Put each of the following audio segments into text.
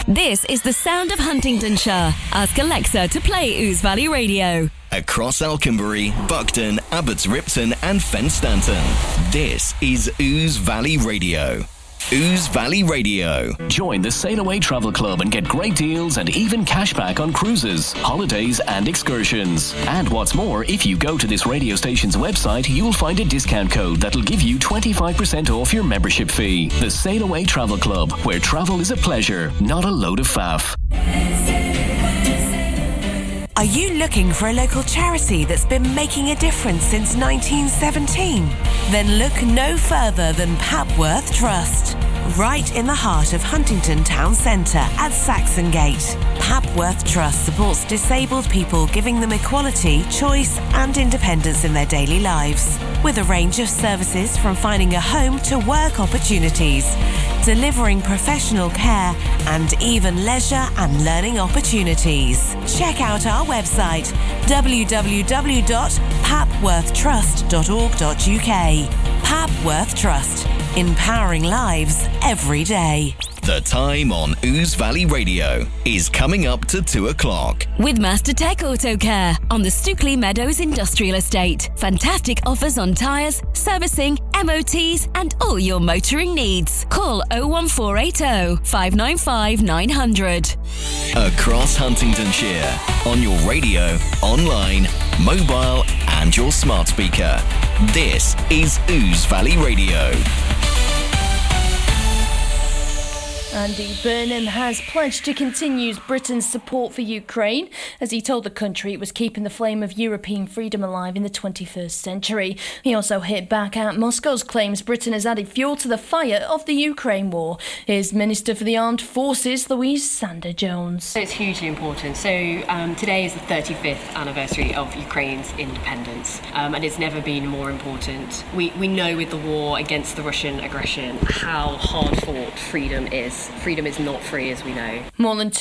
This is the sound of Huntingdonshire. Ask Alexa to play Ouse Valley Radio. Across Alconbury, Buckton, Abbots Ripton and Fenstanton. This is Ouse Valley Radio. Ouse Valley Radio. Join the Sail Away Travel Club and get great deals and even cashback on cruises, holidays and excursions. And what's more, if you go to this radio station's website, you'll find a discount code that'll give you 25% off your membership fee. The Sail Away Travel Club, where travel is a pleasure, not a load of faff. Are you looking for a local charity that's been making a difference since 1917? Then look no further than Papworth Trust. Right in the heart of Huntingdon Town Centre at Saxon Gate. Papworth Trust supports disabled people, giving them equality, choice and independence in their daily lives. With a range of services from finding a home to work opportunities, delivering professional care and even leisure and learning opportunities. Check out our website www.papworthtrust.org.uk. Papworth Trust, empowering lives every day. The time on Ouse Valley Radio is coming up to 2 o'clock. With Master Tech Auto Care on the Stookley Meadows Industrial Estate. Fantastic offers on tyres, servicing, MOTs and all your motoring needs. Call 01480 595 900. Across Huntingdonshire, on your radio, online, mobile and your smart speaker. This is Ouse Valley Radio. Andy Burnham has pledged to continue Britain's support for Ukraine as he told the country it was keeping the flame of European freedom alive in the 21st century. He also hit back at Moscow's claims Britain has added fuel to the fire of the Ukraine war. Here's Minister for the Armed Forces, Louise Sander-Jones. It's hugely important. So today is the 35th anniversary of Ukraine's independence, and it's never been more important. We know with the war against the Russian aggression how hard fought freedom is. Freedom is not free, as we know. More than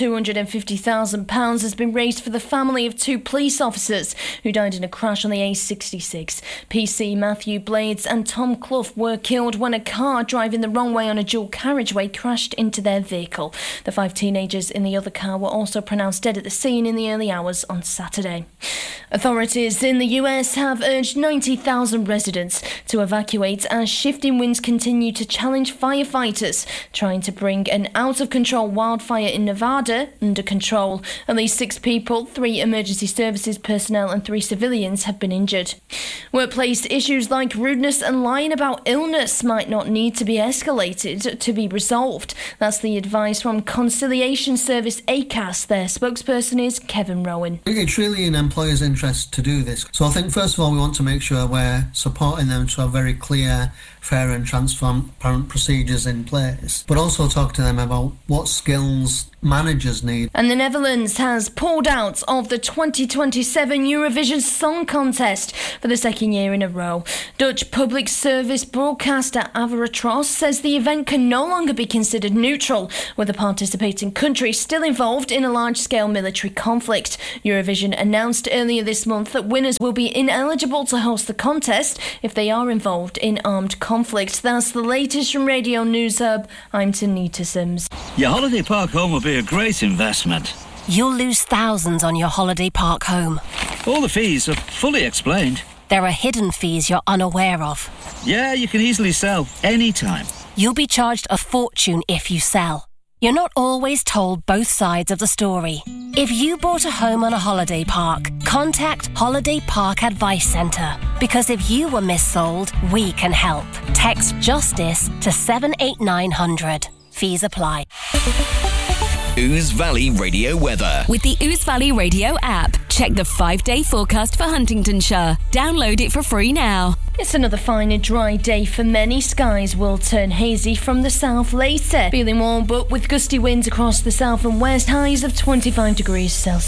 £250,000 has been raised for the family of 2 police officers who died in a crash on the A66. PC Matthew Blades and Tom Clough were killed when a car driving the wrong way on a dual carriageway crashed into their vehicle. The 5 teenagers in the other car were also pronounced dead at the scene in the early hours on Saturday. Authorities in the US have urged 90,000 residents to evacuate as shifting winds continue to challenge firefighters trying to bring an out-of-control wildfire in Nevada under control. At least 6 people, 3 emergency services personnel and 3 civilians have been injured. Workplace issues like rudeness and lying about illness might not need to be escalated to be resolved. That's the advice from conciliation service ACAS. Their spokesperson is Kevin Rowan. It's really in employers' interest to do this. So I think first of all we want to make sure we're supporting them to have very clear, fair and transparent procedures in place, but also talk to them about what skills managers need. And the Netherlands has pulled out of the 2027 Eurovision Song Contest for the second year in a row. Dutch public service broadcaster Avrotros says the event can no longer be considered neutral, with the participating country still involved in a large-scale military conflict. Eurovision announced earlier this month that winners will be ineligible to host the contest if they are involved in armed conflict. That's the latest from Radio News Hub. I'm Tanita Sims. Your holiday park home will be a great investment. You'll lose thousands on your holiday park home. All the fees are fully explained. There are hidden fees you're unaware of. Yeah, you can easily sell anytime. You'll be charged a fortune if you sell. You're not always told both sides of the story. If you bought a home on a holiday park, contact Holiday Park Advice Centre. Because if you were missold, we can help. Text JUSTICE to 78900. Fees apply. Ouse Valley Radio weather. With the Ouse Valley Radio app, check the 5-day forecast for Huntingdonshire. Download it for free now. It's another fine and dry day for many. Skies will turn hazy from the south later. Feeling warm but with gusty winds across the south and west, highs of 25 degrees Celsius.